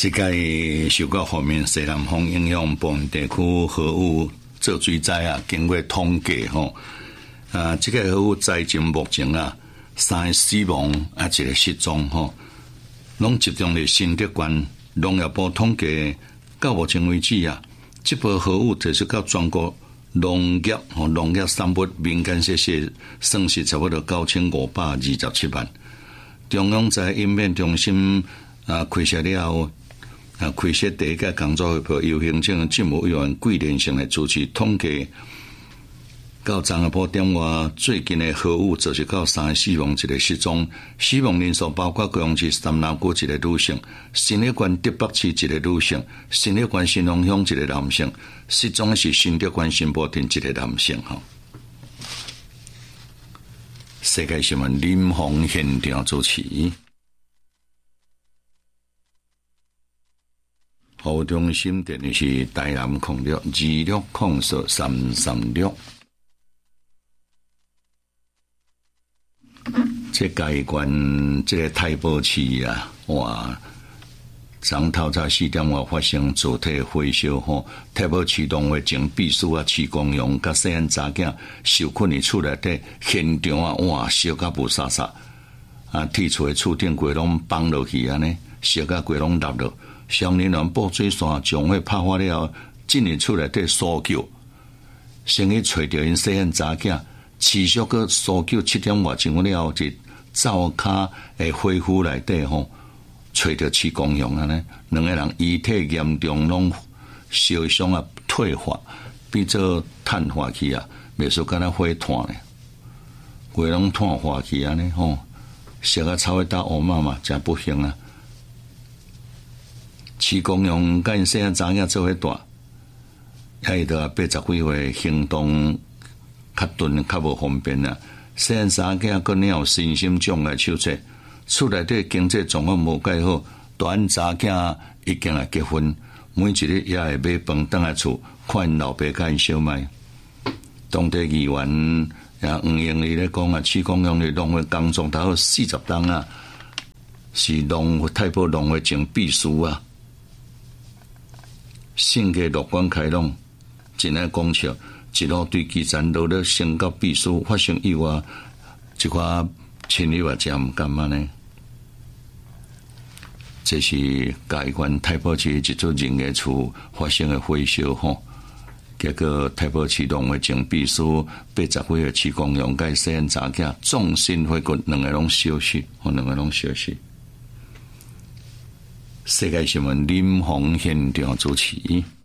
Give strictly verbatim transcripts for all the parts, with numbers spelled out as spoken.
这届受到方面西南风影响，部分地区河污造水灾啊，经过统计吼，啊，这个河污灾情目前啊，三个死亡啊，一个失踪吼，拢集中伫新德县。农业部统计到目前为止啊，这波河污提出到全国农业吼农业产物民间设施，算是差不多九千五百二十七万。中央在应变中心啊开设了后。啊！开设第一个工作会，由行政政务委员桂连成来主持统计。到昨下晡点外，最近的河污就是到三个死亡，一个失踪。死亡人数包括高雄市三楼区一个女性，新乐县德北市一个女性，新乐县新隆乡一个男性，失踪的是新德县新埔镇一个男性。吼，世界新闻林鸿现场主持。服务中心电力是台南控六二六控数三三六。这该县这个太保市啊，哇！昨透早四点外发生主体火烧吼，太保市农会前秘书啊，徐光荣甲细汉查囝受困伫厝内底，现场啊，哇，烧甲无煞煞啊！铁厝的厝顶柜拢放落去安尼，烧甲柜拢落落。上人员报水线将火拍发了，进入厝内底搜救，先去找到因细汉查囝，持续个搜救七点外钟了后，就灶骹的火窟内底吼，找到徐光荣安尼，两个人遗体严重拢烧伤啊退化，变做碳化去啊，袂说敢若火炭咧，规拢炭化去安尼吼，烧啊草会打乌嘛嘛，真不幸啊！徐光荣甲因细汉查囝做伙大，还得八十几岁，行动较顿较无方便啊。细汉查囝个领有身心障碍手册，厝内底经济状况无介好，大汉查囝已经来结婚，每一日也会买饭倒来厝，看因老爸甲因小妹。当地议员也黄英利咧讲啊，徐光荣伫农会工作达到四十档啊，是农会太保农会前秘书啊。性格乐观开朗，真爱讲笑，一路对基层努力升到秘书，发生意外，一寡亲友也真毋甘嘛呢。这是嘉义县太保市一座人家厝发生的火烧吼，结果太保市农会前秘书八十几岁徐光荣甲细汉查囝纵身火骨，两个拢消失，吼，两个拢消失。世界新闻林鸿现场主持。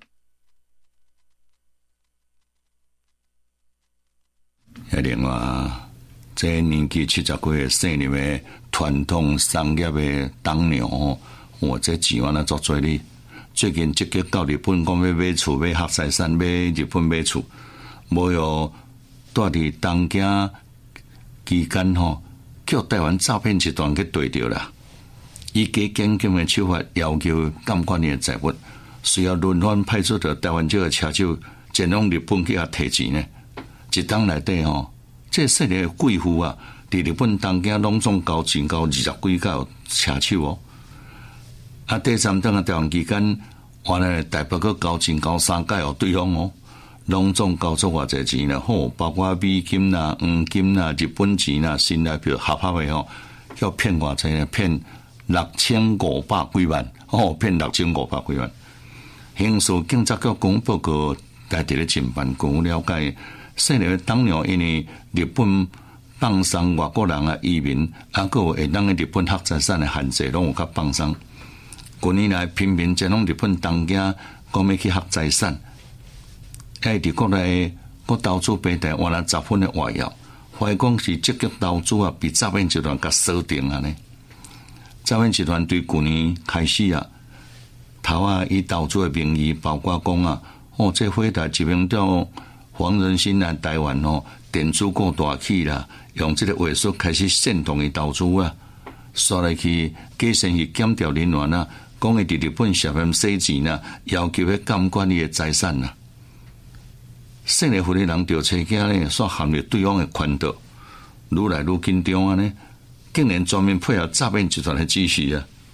另外，这年纪七十几岁姓林的传统商业的党娘，哇，这钱完了做做哩。最近积极到日本，讲要买厝、买合财产、买日本买厝，无有带伫东京期间吼，叫台湾诈骗集团去对着啦。以假警警的手法要求监管你的财物，需要轮番派出到台湾这个车手前往日本去遐提钱呢。一当内底吼，这细个贵妇啊，伫日本东京拢总交钱交二十几个车手哦。啊，第三档啊，台湾期间，原来台北个交钱交三届哦，对方哦，拢总交出偌济钱啦，吼，包括美金啦、黄金啦、日本钱啦、新台币合合的吼，要骗偌济呢？骗六千五百几万，哦，骗六千五百几万。刑事警察局公报告，家伫咧侦办公了解，细个当年因为日本放松外国人啊移民，啊，个有会当个日本黑财产的限制，拢有较放松。近年来频频前往日本东京，讲要去黑财产，喺伫国内国投资平台换了十分的活跃，怀疑讲是积极投资啊，被诈骗集团甲锁定啊呢。诈骗集团对去年开始啊，头啊以投资的名义，包括讲啊，哦，这回台一名叫黄仁兴来台湾哦，电子股大起啦，用这个话术开始煽动伊投资啊，刷来去假先去检调人员啊，讲伊伫日本涉嫌洗钱啊，要求去监管伊的财产啊。姓的妇女人调查囝呢，煞陷入对方的圈套，愈来愈紧张啊呢。竟然专门配合诈骗集团的指示啊！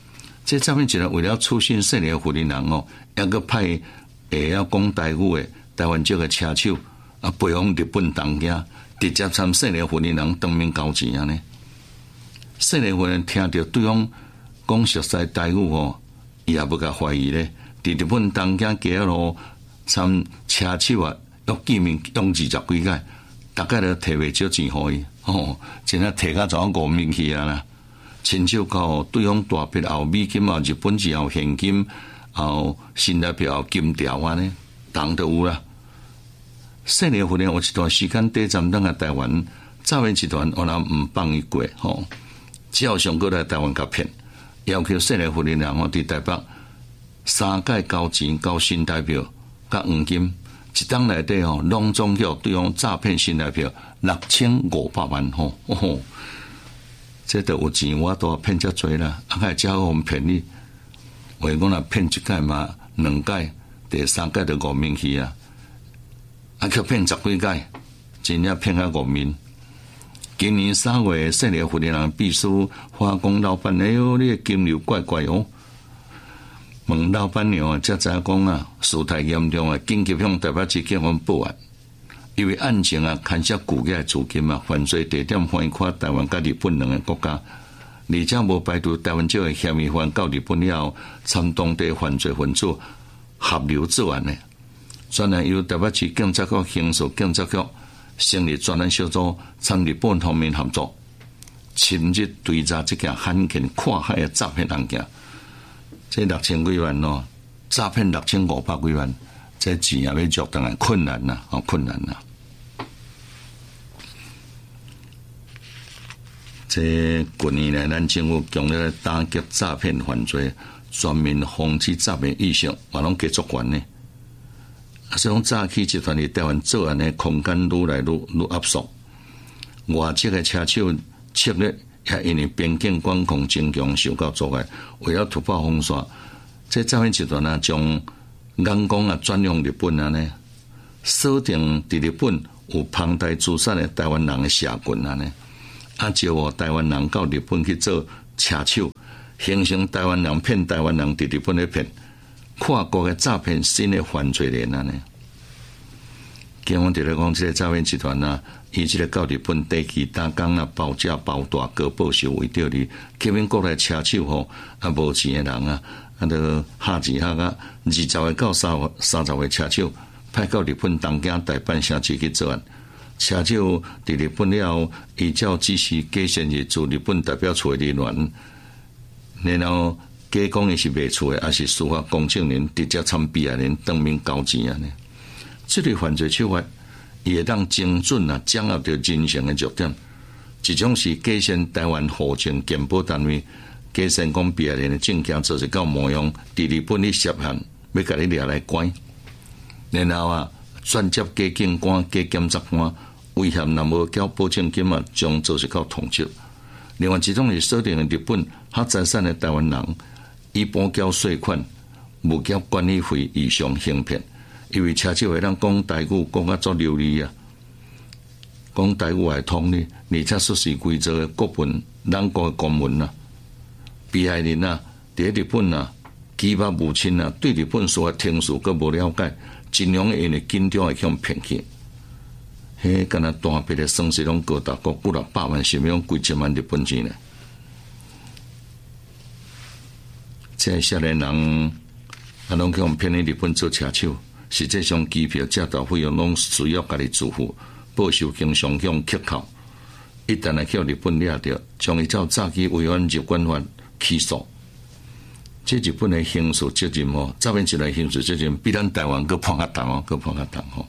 这诈骗集团为了促进少年妇女人哦，还个派会晓讲台语的台湾籍的车手啊，培养日本东家，直接参少年妇女人当面交钱啊呢。少年妇女人听到对方讲熟悉台语哦，伊也不甲怀疑咧。伫日本东家街路参车手啊，约见面用二十几届，大概都摕袂少钱互伊哦，真啊摕甲怎五面去啊啦！亲手到对方大笔后美金啊、日本钱后现金后新台币后金条啊呢，当都有啦。少年妇女有一段时间短暂等来台湾，诈骗集团我人毋放伊过吼，只要上过来台湾甲骗，要求少年妇女人吼伫台北三届交钱交新台币甲黄金，一档内底吼拢总叫对方诈骗新台币六千五百万吼。哦，这都有钱，我都骗遮多啦，啊，还只好骗你。话讲若骗一届嘛，两届，第三届就五面去啊，啊，却骗十几届，真正骗到五面。今年三月，少年妇女人秘书花讲老板，哎哟，你的金流怪怪哦。问老板娘啊，才知影讲啊，事态严重啊，紧急向台北市警方报案。因为案情啊，牵涉巨额资金啊，犯罪地点横跨台湾甲日本两个国家，而且无排除台湾这个嫌疑犯到日本了后，参当地犯罪分子合流作案的。专案由台北市警察局、刑事警察局成立专案小组，参日本方面合作，深入追查这件罕见跨海的诈骗案件。这六千几万哦，诈骗六千五百几万。这钱也要做，当然困难啦，好困难啦。这近年来，咱政府强烈打击诈骗犯罪，全面防止诈骗意识，也拢继续悬呢。啊，所以讲诈欺集团伫台湾作案的空间愈来愈愈压缩，外籍的车手策略也因为边境管控增强受到阻碍，为了突破封锁，这诈骗集团啊将眼光啊转向日本啊呢，锁定伫日本有庞大资产的台湾人的社群啊呢，啊招呼台湾人到日本去做车手，形成台湾人骗台湾人伫日本的骗，跨国的诈骗新的犯罪链啊呢。警方伫咧讲，这个诈骗集团啊，以这个到日本地区打工啊、包价包大、高报酬为着哩，吸引国内车手吼啊无钱的人啊。啊，都下钱下个二十个到三三十个车手派到日本东京大阪城市去作案。车手伫日本了后，依照指示假先是驻日本代表处的人员，然后假讲伊是卖厝的，还是司法公证人直接参被害人当面交钱啊呢？这类犯罪手法也会当精准啊掌握到人性的弱点。一种是假先台湾户政健保单位。假先讲被害人的证件做一到模样，伫日本你涉嫌要甲你抓来关，然后啊转接假警官、假检察官，威胁若无交保证金啊，将做一到通缉。另外一种是锁定日本较财产的台湾人，以补缴税款、无缴管理费以上行骗，因为车手会当讲台语讲啊足流利啊，讲台语会通呢，而且xuất示规则的国本、咱国的公文啊。被害人啊，伫日本啊，举报母亲啊，对日本所听事阁无了解，尽量因为紧张会向骗去。迄敢若大笔的损失拢高达过几六百万，甚至用几千万日本钱呢？这少年人啊，拢向骗去日本做车手，实际上机票、驾照费用拢需要家己支付，报酬经常向克扣。一旦来去日本抓着，将伊照早期违反入管法。起诉，这日本的刑事责任哦，诈骗集团刑事责任比咱台湾搁判较重哦，搁判较重哦。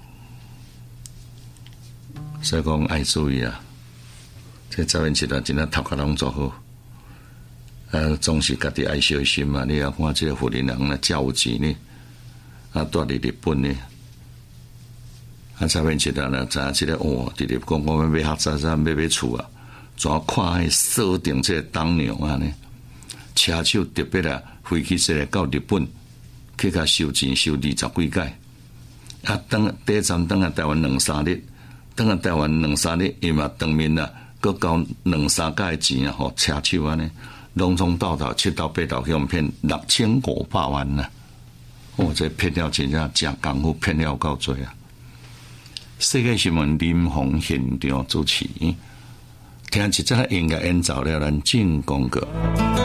所以讲爱注意啊，这诈骗集团真正头壳拢做好，呃，总是家己爱小心嘛。你要看这个妇女人呢，真有钱呢，啊，住伫日本呢，啊，诈骗集团呢，知影这个哦，伫日本我们买下早餐买买厝啊。怎看锁定这个当娘啊呢？车手特别啊，飞机说来到日本，去甲收钱收二十几届，啊，等第一站等下台湾两三日，等下台湾两三日，伊嘛当面啊，佮交两三届钱啊，吼车手啊呢， 拢总到到七到八道去，我们骗六千五百万呢、啊。哦，这骗了真正真功夫，骗了够多啊！世界新闻林鸿现场主持，听一则音乐演奏了，咱进广告。